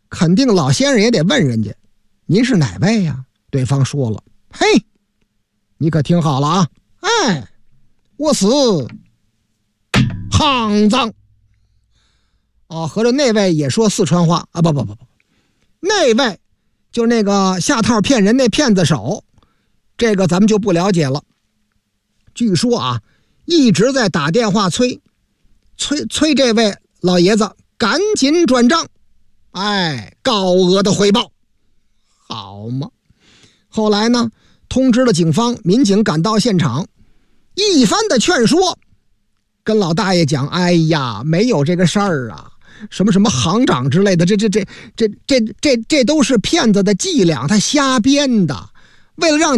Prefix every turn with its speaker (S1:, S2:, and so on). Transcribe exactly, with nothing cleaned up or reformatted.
S1: 肯定老先生也得问人家，您是哪位呀？对方说了，嘿，你可听好了啊，哎，我是行长。哦，合着那位也说四川话啊？不不不不，那位就那个下套骗人那骗子手，这个咱们就不了解了。据说啊，一直在打电话催催催这位老爷子赶紧转账，哎，高额的回报，好嘛。后来呢，通知了警方，民警赶到现场，一番的劝说，跟老大爷讲，哎呀，没有这个事儿啊，什么什么行长之类的，这这这这这这这都是骗子的伎俩，他瞎编的，为了让